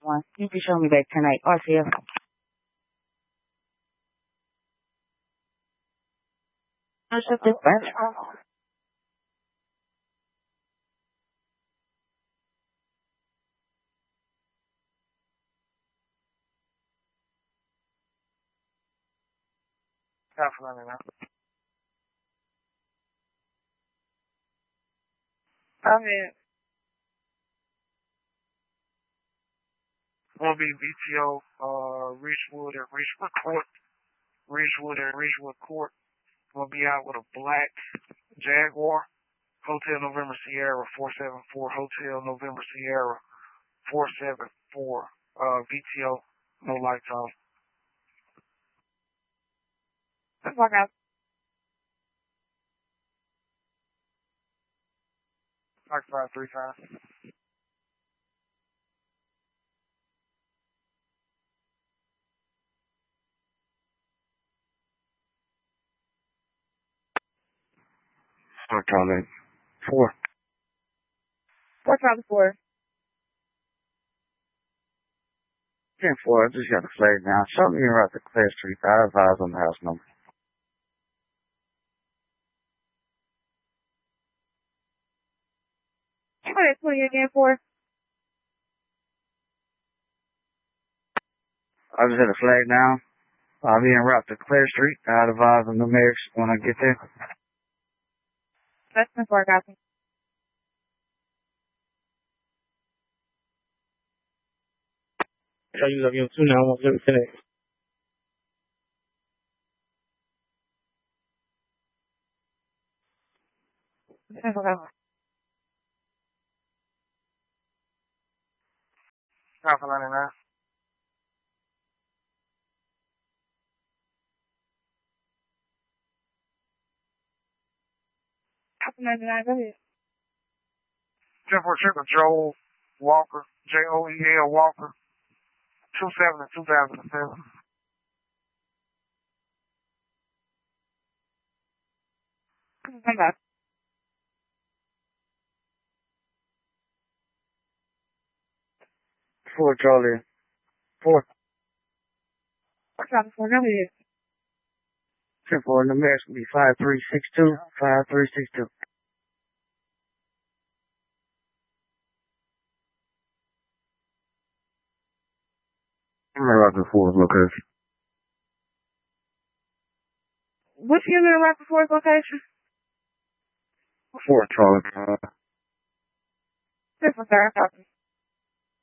1. You can show me back tonight. RCF. I'll shut this back. Definitely not. I mean, will be BTO, Ridgewood and Ridgewood Court. Ridgewood and Ridgewood Court will be out with a black Jaguar. Hotel November Sierra 474. Hotel November Sierra 474. BTO, no lights on. Let's walk out. Park 535. Park Charlie 4. Park Charlie 4. 10-4, I just got a flag now. Show me your route to Clare Street. I advise on the house number. What is 20 again for? I just had a flag now. I'll be en route to Clare Street. I advise on the numerics when I get there. That's 10-4, copy. Tell you love you too now. Let me finish. Alpha 99. Alpha 99, go ahead. 10-4 Trigger Joel Walker. Joel Walker. 27 and 2007. Come back. 4 Charlie 4. Park Charlie 4, go ahead. 10-4, numerics will be 5362. 5362. I'm in route to 4's location. Which unit in Rocky Ford's location? 4 Charlie 10-4, sir, copy.